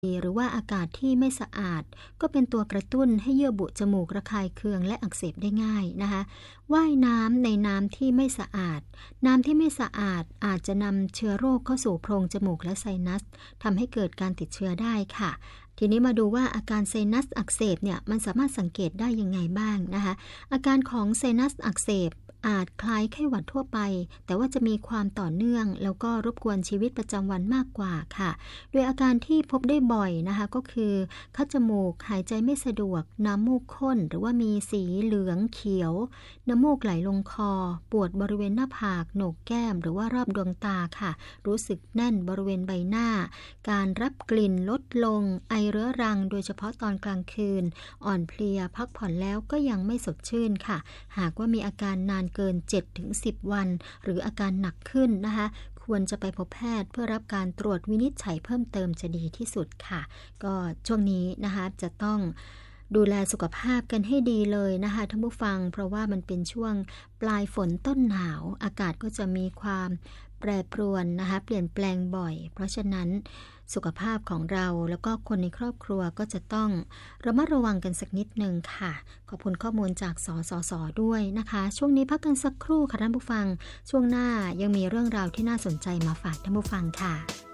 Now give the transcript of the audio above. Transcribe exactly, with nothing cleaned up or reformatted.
หรือว่าอากาศที่ไม่สะอาดก็เป็นตัวกระตุ้นให้เยื่อบุจมูกระคายเคืองและอักเสบได้ง่ายนะคะว่ายน้ำในน้ำที่ไม่สะอาดน้ำที่ไม่สะอาดอาจจะนำเชื้อโรคเข้าสู่โพรงจมูกและไซนัสทำให้เกิดการติดเชื้อได้ค่ะทีนี้มาดูว่าอาการไซนัสอักเสบเนี่ยมันสามารถสังเกตได้ยังไงบ้างนะคะอาการของไซนัสอักเสบอาจคล้ายไข้หวัดทั่วไปแต่ว่าจะมีความต่อเนื่องแล้วก็รบกวนชีวิตประจำวันมากกว่าค่ะโดยอาการที่พบได้บ่อยนะคะก็คือคัดจมูกหายใจไม่สะดวกน้ำมูกข้นหรือว่ามีสีเหลืองเขียวน้ำมูกไหลลงคอปวดบริเวณหน้าผากโหนกแก้มหรือว่ารอบดวงตาค่ะรู้สึกแน่นบริเวณใบหน้าการรับกลิ่นลดลงไอเรื้อรังโดยเฉพาะตอนกลางคืนอ่อนเพลียพักผ่อนแล้วก็ยังไม่สดชื่นค่ะหากว่ามีอาการนานเกิน เจ็ดถึงสิบ วันหรืออาการหนักขึ้นนะคะควรจะไปพบแพทย์เพื่อรับการตรวจวินิจฉัยเพิ่มเติมจะดีที่สุดค่ะก็ช่วงนี้นะคะจะต้องดูแลสุขภาพกันให้ดีเลยนะคะท่านผู้ฟังเพราะว่ามันเป็นช่วงปลายฝนต้นหนาวอากาศก็จะมีความแปรปรวนนะคะเปลี่ยนแปลงบ่อยเพราะฉะนั้นสุขภาพของเราแล้วก็คนในครอบครัวก็จะต้องระมัดระวังกันสักนิดนึงค่ะขอบคุณข้อมูลจากสสสด้วยนะคะช่วงนี้พักกันสักครู่ค่ะท่านผู้ฟังช่วงหน้ายังมีเรื่องราวที่น่าสนใจมาฝากท่านผู้ฟังค่ะ